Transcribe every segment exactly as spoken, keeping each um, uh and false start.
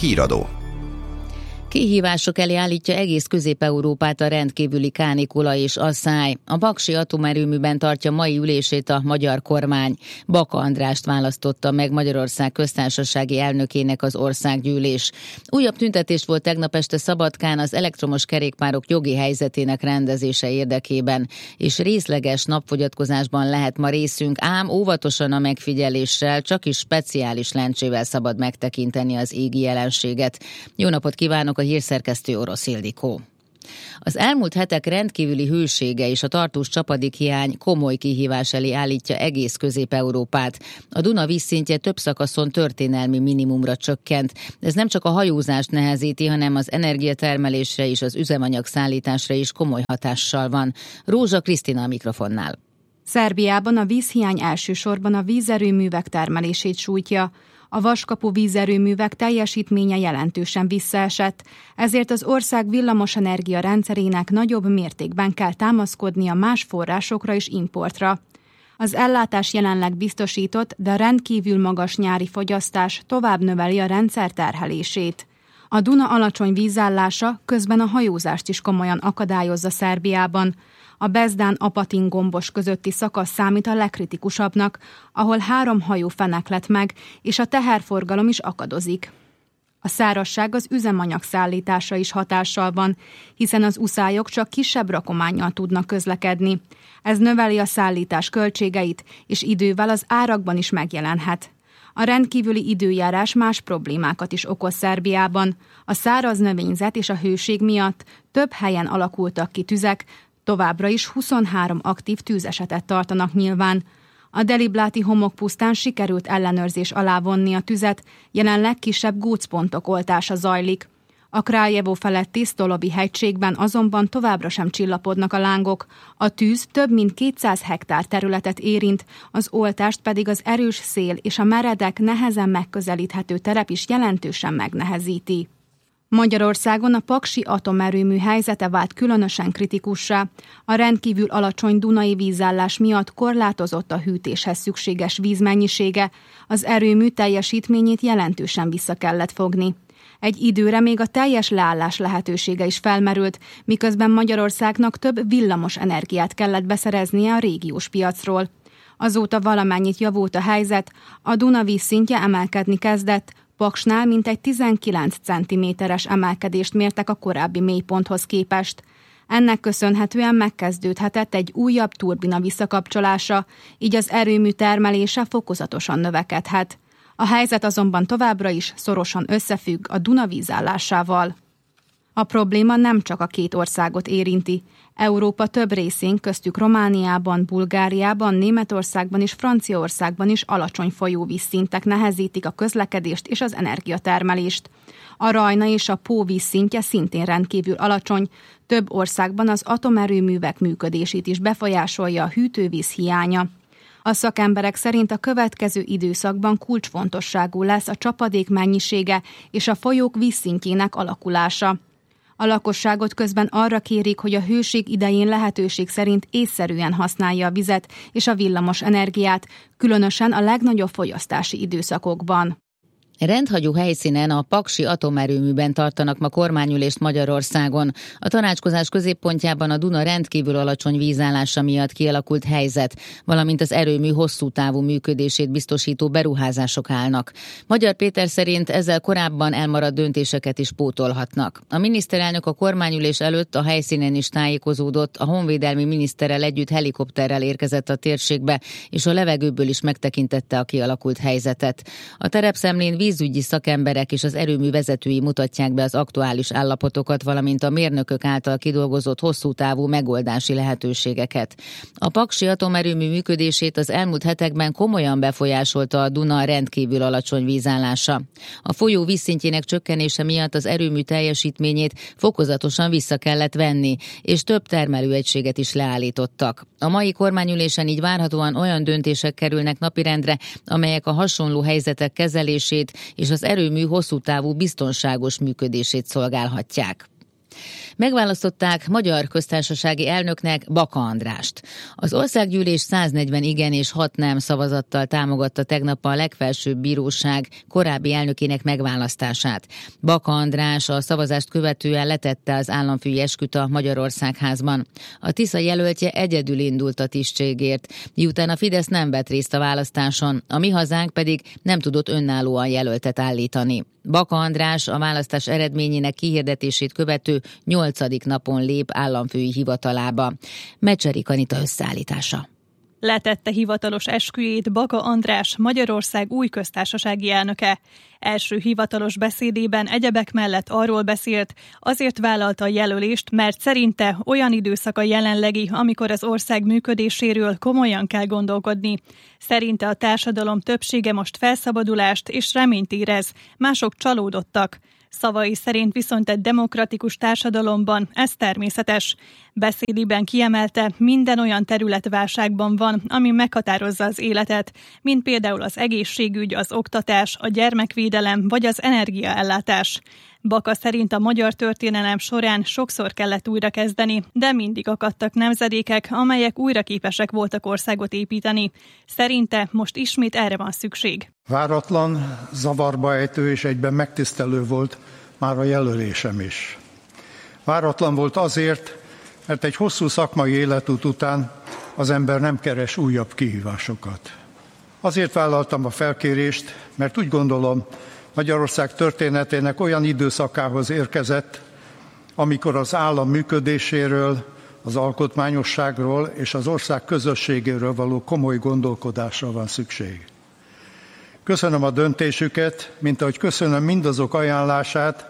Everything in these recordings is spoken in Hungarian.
Híradó. Kihívások elé állítja egész Közép-Európát a rendkívüli kánikula és asszály. A paksi atomerőműben tartja mai ülését a magyar kormány. Baka Andrást választotta meg Magyarország köztársasági elnökének az országgyűlés. Újabb tüntetés volt tegnap este Szabadkán az elektromos kerékpárok jogi helyzetének rendezése érdekében, és részleges napfogyatkozásban lehet ma részünk, ám óvatosan a megfigyeléssel, csak is speciális lencsével szabad megtekinteni az égi jelenséget. Jó napot kívánok! A hírszerkesztő Orosz Ildikó. Az elmúlt hetek rendkívüli hősége és a tartós csapadékhiány komoly kihívás elé állítja egész Közép-Európát. A Duna vízszintje több szakaszon történelmi minimumra csökkent. Ez nem csak a hajózást nehezíti, hanem az energiatermelésre és az üzemanyag szállításra is komoly hatással van. Rózsa Krisztina a mikrofonnál. Szerbiában a vízhiány elsősorban a vízerőművek termelését sújtja. A vaskapu vízerőművek teljesítménye jelentősen visszaesett, ezért az ország villamosenergia rendszerének nagyobb mértékben kell támaszkodnia más forrásokra és importra. Az ellátás jelenleg biztosított, de rendkívül magas nyári fogyasztás tovább növeli a rendszer terhelését. A Duna alacsony vízállása közben a hajózást is komolyan akadályozza Szerbiában. A Bezdán-Apatin gombos közötti szakasz számít a legkritikusabbnak, ahol három hajó feneklett meg, és a teherforgalom is akadozik. A szárazság az üzemanyag szállítása is hatással van, hiszen az uszályok csak kisebb rakománnyal tudnak közlekedni. Ez növeli a szállítás költségeit, és idővel az árakban is megjelenhet. A rendkívüli időjárás más problémákat is okoz Szerbiában. A száraz növényzet és a hőség miatt több helyen alakultak ki tüzek, továbbra is huszonhárom aktív tűzesetet tartanak nyilván. A Delibláti homokpusztán sikerült ellenőrzés alá vonni a tüzet, jelenleg kisebb gócpontok oltása zajlik. A Krályevo feletti Stolobi hegységben azonban továbbra sem csillapodnak a lángok. A tűz több mint kétszáz hektár területet érint, az oltást pedig az erős szél és a meredek, nehezen megközelíthető terep is jelentősen megnehezíti. Magyarországon a paksi atomerőmű helyzete vált különösen kritikussá. A rendkívül alacsony dunai vízállás miatt korlátozott a hűtéshez szükséges vízmennyisége, az erőmű teljesítményét jelentősen vissza kellett fogni. Egy időre még a teljes leállás lehetősége is felmerült, miközben Magyarországnak több villamos energiát kellett beszereznie a régiós piacról. Azóta valamennyit javult a helyzet, a Duna vízszintje emelkedni kezdett, Paksnál mintegy tizenkilenc centiméteres emelkedést mértek a korábbi mélyponthoz képest. Ennek köszönhetően megkezdődhetett egy újabb turbina visszakapcsolása, így az erőmű termelése fokozatosan növekedhet. A helyzet azonban továbbra is szorosan összefügg a Duna vízállásával. A probléma nem csak a két országot érinti. Európa több részén, köztük Romániában, Bulgáriában, Németországban és Franciaországban is alacsony folyóvízszintek nehezítik a közlekedést és az energiatermelést. A Rajna és a Pó vízszintje szintén rendkívül alacsony, több országban az atomerőművek működését is befolyásolja a hűtővíz hiánya. A szakemberek szerint a következő időszakban kulcsfontosságú lesz a csapadék mennyisége és a folyók vízszintjének alakulása. A lakosságot közben arra kérik, hogy a hőség idején lehetőség szerint észszerűen használja a vizet és a villamos energiát, különösen a legnagyobb fogyasztási időszakokban. Rendhagyó helyszínen, a paksi atomerőműben tartanak ma kormányülést Magyarországon. A tanácskozás középpontjában a Duna rendkívül alacsony vízállása miatt kialakult helyzet, valamint az erőmű hosszú távú működését biztosító beruházások állnak. Magyar Péter szerint ezzel korábban elmaradt döntéseket is pótolhatnak. A miniszterelnök a kormányülés előtt a helyszínen is tájékozódott, a honvédelmi miniszterrel együtt helikopterrel érkezett a térségbe, és a levegőből is megtekintette a kialakult helyzetet. A terepszemlén vízügyi szakemberek és az erőmű vezetői mutatják be az aktuális állapotokat, valamint a mérnökök által kidolgozott hosszú távú megoldási lehetőségeket. A paksi atomerőmű működését az elmúlt hetekben komolyan befolyásolta a Duna rendkívül alacsony vízállása. A folyó vízszintjének csökkenése miatt az erőmű teljesítményét fokozatosan vissza kellett venni, és több termelőegységet is leállítottak. A mai kormányülésen így várhatóan olyan döntések kerülnek napirendre, amelyek a hasonló helyzetek kezelését és az erőmű hosszú távú biztonságos működését szolgálhatják. Megválasztották magyar köztársasági elnöknek Baka Andrást. Az országgyűlés száznegyven igen és hat nem szavazattal támogatta tegnap a legfelsőbb bíróság korábbi elnökének megválasztását. Baka András a szavazást követően letette az államfői esküt a Magyarországházban. A Tisza jelöltje egyedül indult a tisztségért, miután a Fidesz nem vett részt a választáson, a Mi Hazánk pedig nem tudott önállóan jelöltet állítani. Baka András a választás eredményének kihirdetését követő nyolcadik napon lép államfői hivatalába. Mecserik Anita összeállítása. Letette hivatalos esküjét Baka András, Magyarország új köztársasági elnöke. Első hivatalos beszédében egyebek mellett arról beszélt, azért vállalta a jelölést, mert szerinte olyan időszak a jelenlegi, amikor az ország működéséről komolyan kell gondolkodni. Szerinte a társadalom többsége most felszabadulást és reményt érez, mások csalódottak. Szavai szerint viszont egy demokratikus társadalomban ez természetes. Beszédében kiemelte, minden olyan terület válságban van, ami meghatározza az életet, mint például az egészségügy, az oktatás, a gyermekvédelem vagy az energiaellátás. Baka szerint a magyar történelem során sokszor kellett újrakezdeni, de mindig akadtak nemzedékek, amelyek újra képesek voltak országot építeni. Szerinte most ismét erre van szükség. Váratlan, zavarba ejtő és egyben megtisztelő volt már a jelölésem is. Váratlan volt azért, mert egy hosszú szakmai életút után az ember nem keres újabb kihívásokat. Azért vállaltam a felkérést, mert úgy gondolom, Magyarország történetének olyan időszakához érkezett, amikor az állam működéséről, az alkotmányosságról és az ország közösségéről való komoly gondolkodásra van szükség. Köszönöm a döntésüket, mint ahogy köszönöm mindazok ajánlását,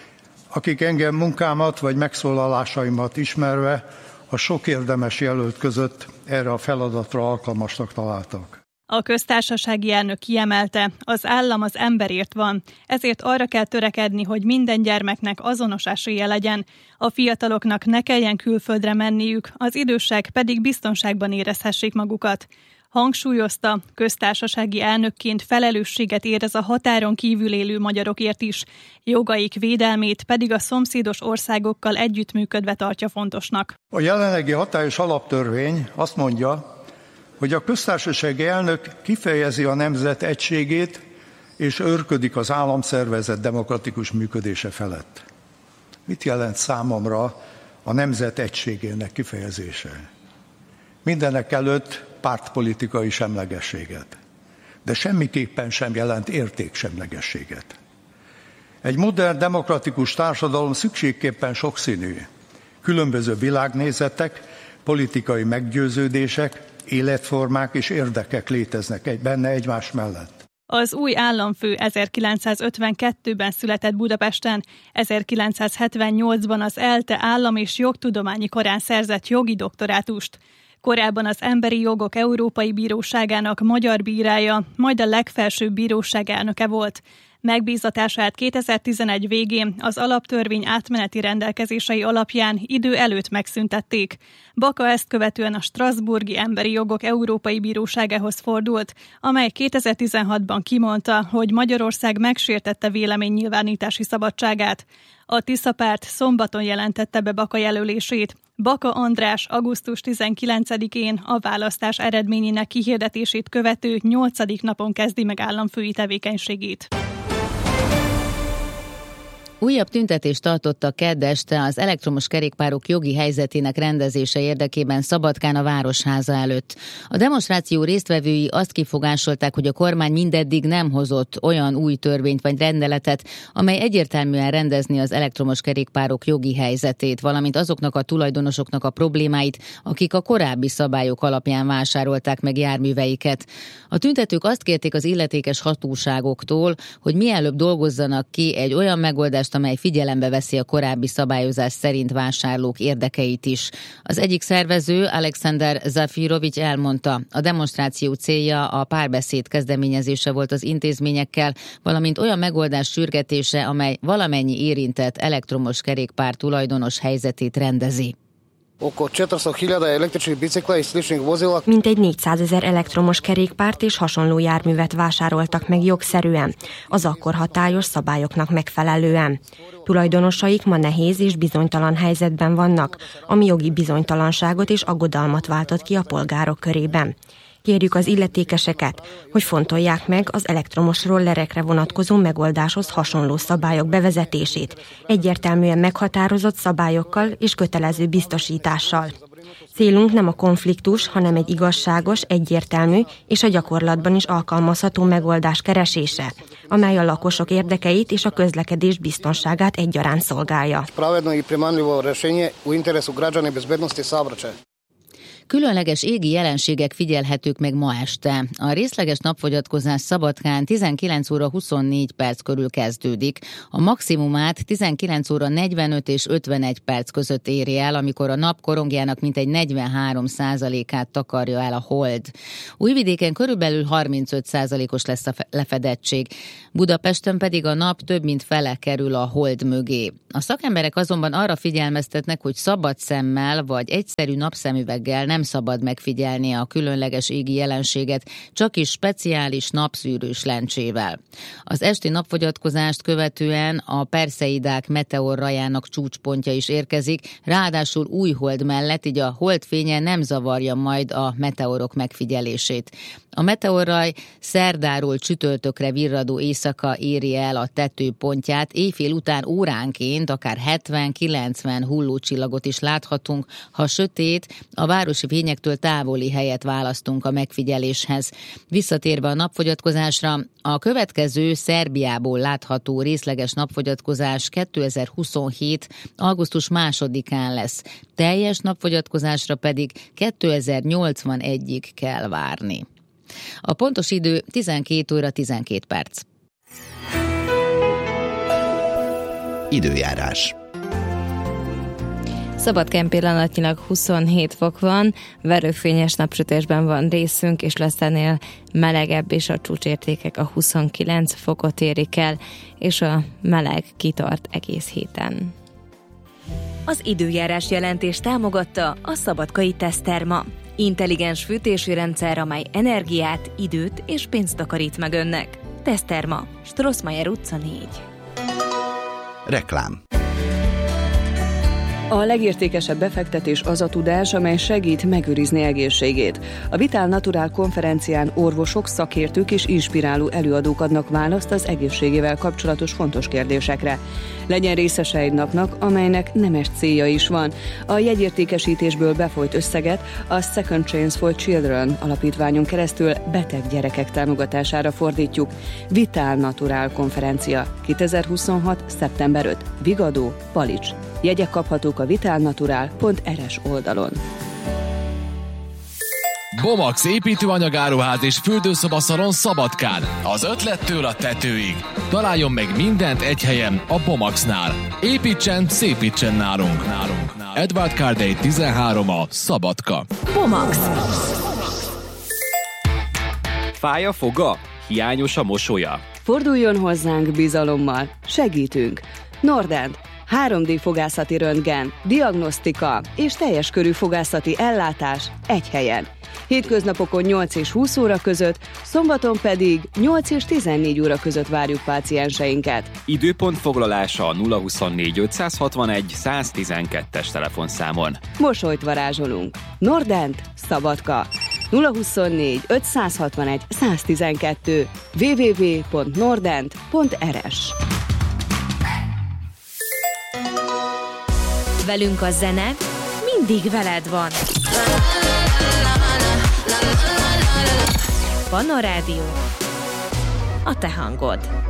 akik engem munkámat vagy megszólalásaimat ismerve a sok érdemes jelölt között erre a feladatra alkalmasnak találtak. A köztársasági elnök kiemelte, az állam az emberért van, ezért arra kell törekedni, hogy minden gyermeknek azonos esélye legyen, a fiataloknak ne kelljen külföldre menniük, az idősek pedig biztonságban érezhessék magukat. Hangsúlyozta, köztársasági elnökként felelősséget érez a határon kívül élő magyarokért is, jogaik védelmét pedig a szomszédos országokkal együttműködve tartja fontosnak. A jelenlegi hatályos alaptörvény azt mondja, hogy a köztársasági elnök kifejezi a nemzet egységét és őrködik az államszervezet demokratikus működése felett. Mit jelent számomra a nemzet egységének kifejezése? Mindenek előtt pártpolitikai semlegességet, de semmiképpen sem jelent értéksemlegességet. Egy modern demokratikus társadalom szükségképpen sokszínű. Különböző világnézetek, politikai meggyőződések, életformák és érdekek léteznek egy, benne egymás mellett. Az új államfő ezerkilencszázötvenkettőben született Budapesten, ezerkilencszázhetvennyolcban az ELTE állam- és jogtudományi karán szerzett jogi doktorátust. Korábban az Emberi Jogok Európai Bíróságának magyar bírája, majd a legfelsőbb bíróság elnöke volt. Megbízatását kétezer-tizenegy végén az alaptörvény átmeneti rendelkezései alapján idő előtt megszüntették. Baka ezt követően a Strasbourgi Emberi Jogok Európai Bíróságához fordult, amely kétezer-tizenhatban kimondta, hogy Magyarország megsértette véleménynyilvánítási szabadságát. A Tisza párt szombaton jelentette be Baka jelölését. Baka András augusztus tizenkilencedikén a választás eredményének kihirdetését követő nyolcadik napon kezdi meg államfői tevékenységét. Újabb tüntetést tartottak kedd este az elektromos kerékpárok jogi helyzetének rendezése érdekében Szabadkán a Városháza előtt. A demonstráció résztvevői azt kifogásolták, hogy a kormány mindeddig nem hozott olyan új törvényt vagy rendeletet, amely egyértelműen rendezni az elektromos kerékpárok jogi helyzetét, valamint azoknak a tulajdonosoknak a problémáit, akik a korábbi szabályok alapján vásárolták meg járműveiket. A tüntetők azt kérték az illetékes hatóságoktól, hogy mielőbb dolgozzanak ki egy olyan megoldást, amely figyelembe veszi a korábbi szabályozás szerint vásárlók érdekeit is. Az egyik szervező, Alexander Zafirovics elmondta, a demonstráció célja a párbeszéd kezdeményezése volt az intézményekkel, valamint olyan megoldás sürgetése, amely valamennyi érintett elektromos kerékpár tulajdonos helyzetét rendezi. Mintegy négyszázezer elektromos kerékpárt és hasonló járművet vásároltak meg jogszerűen, az akkor hatályos szabályoknak megfelelően. Tulajdonosaik ma nehéz és bizonytalan helyzetben vannak, ami jogi bizonytalanságot és aggodalmat váltott ki a polgárok körében. Kérjük az illetékeseket, hogy fontolják meg az elektromos rollerekre vonatkozó megoldáshoz hasonló szabályok bevezetését, egyértelműen meghatározott szabályokkal és kötelező biztosítással. Célunk nem a konfliktus, hanem egy igazságos, egyértelmű és a gyakorlatban is alkalmazható megoldás keresése, amely a lakosok érdekeit és a közlekedés biztonságát egyaránt szolgálja. Különleges égi jelenségek figyelhetők meg ma este. A részleges napfogyatkozás Szabadkán tizenkilenc óra huszonnégy perc körül kezdődik. A maximumát tizenkilenc óra negyvenöt és ötvenegy perc között éri el, amikor a nap korongjának mintegy negyvenhárom százalékát takarja el a hold. Újvidéken körülbelül harmincöt százalékos lesz a lefedettség. Budapesten pedig a nap több mint fele kerül a hold mögé. A szakemberek azonban arra figyelmeztetnek, hogy szabad szemmel vagy egyszerű napszemüveggel nem szabad megfigyelni a különleges égi jelenséget, csak is speciális napszűrős lencsével. Az esti napfogyatkozást követően a Perseidák meteorrajának csúcspontja is érkezik, ráadásul új hold mellett, így a holdfénye nem zavarja majd a meteorok megfigyelését. A meteorraj szerdáról csütörtökre virradó éjszaka éri el a tetőpontját, éjfél után óránként akár hetven-kilencven hullócsillagot is láthatunk, ha sötét, a városi fényektől távoli helyet választunk a megfigyeléshez. Visszatérve a napfogyatkozásra, a következő Szerbiából látható részleges napfogyatkozás kétezer-huszonhét. augusztus másodikán lesz. Teljes napfogyatkozásra pedig kétezer-nyolcvanegyig kell várni. A pontos idő tizenkét óra tizenkét perc. Időjárás. Szabadkán pillanatnyilag huszonhét fok van, verőfényes napsütésben van részünk, és lesz ennél melegebb, és a csúcsértékek a huszonkilenc fokot érik el, és a meleg kitart egész héten. Az időjárás jelentés támogatta a Szabadkai Teszterma. Intelligens fűtési rendszer, amely energiát, időt és pénzt takarít meg önnek. Teszterma, Strossmayer utca négy. Reklám. A legértékesebb befektetés az a tudás, amely segít megőrizni egészségét. A Vital Natural konferencián orvosok, szakértők és inspiráló előadók adnak választ az egészségével kapcsolatos fontos kérdésekre. Legyen részese egy napnak, amelynek nemes célja is van. A jegyértékesítésből befolyt összeget a Second Chance for Children alapítványon keresztül beteg gyerekek támogatására fordítjuk. Vital Natural konferencia kétezer-huszonhat. szeptember ötödike. Vigadó, Palics. Jegyek kaphatók a vitalnatural pont er es oldalon. Bomax építőanyagáruház és fürdőszobaszalon Szabadkán. Az ötlettől a tetőig. Találjon meg mindent egy helyen, a Bomaxnál. Építsen, szépítsen nálunk. nálunk. Edward Cardey tizenhárom a Szabadka. Bomax. Fáj a foga? Hiányos a mosolya? Forduljon hozzánk bizalommal. Segítünk. Nordent. három dé fogászati röntgen, diagnosztika és teljes körű fogászati ellátás egy helyen. Hétköznapokon nyolc és húsz óra között, szombaton pedig nyolc és tizennégy óra között várjuk pácienseinket. Időpont foglalása a nulla huszonnégy ötszázhatvanegy száztizenkettes telefonszámon. Mosolyt varázsolunk. Nordent, Szabadka. nulla huszonnégy ötszázhatvanegy száztizenkettő double-u double-u double-u pont nordent pont er es. Velünk a zene mindig veled van. Panna Rádió, a te hangod.